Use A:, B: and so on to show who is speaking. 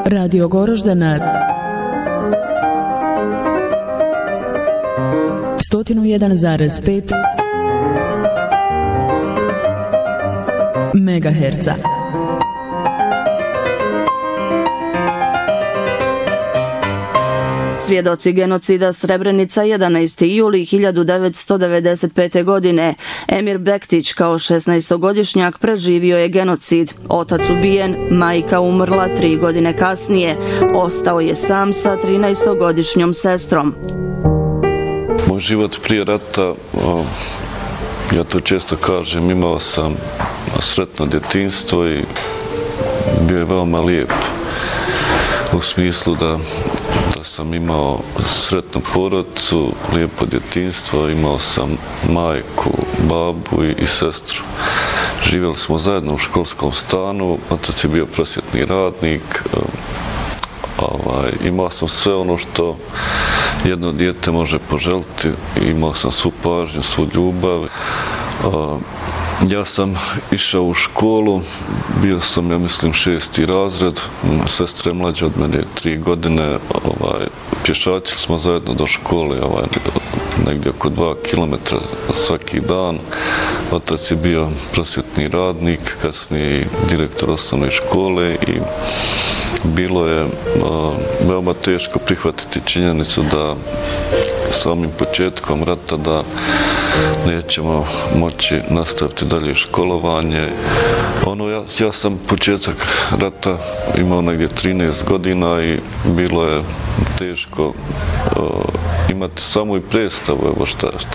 A: Radio Goroždana 101,5 megaherca.
B: Svjedoci genocida Srebrenica 11. juli 1995. godine. Emir Bektić kao 16-godišnjak preživio je genocid. Otac ubijen, majka umrla 3 godine kasnije. Ostao je sam sa 13-godišnjom sestrom.
C: Moj život prije rata, ja to često kažem, imao sam sretno djetinjstvo i bio je veoma lijep. U smislu da sam imao sretnu porodicu, lijepo djetinjstvo, imao sam majku, babu i sestru. Živjeli smo zajedno u školskom stanu, otac je bio prosvjetni radnik, imao sam sve ono što jedno dijete može poželiti, imao sam svu pažnju, svu ljubav. Ja sam išao u školu, bio sam, ja mislim, 6. razred, sestra je mlađa od mene 3 godine, pješačili smo zajedno do škole, negdje oko 2 kilometra svaki dan. Otac je bio prosvjetni radnik, kasnije direktor osnovne škole i bilo je veoma teško prihvatiti činjenicu da samim početkom rata da nećemo moći nastaviti dalje školovanje. Ja sam početak rata imao negdje 13 godina i bilo je teško imati samo i predstavu šta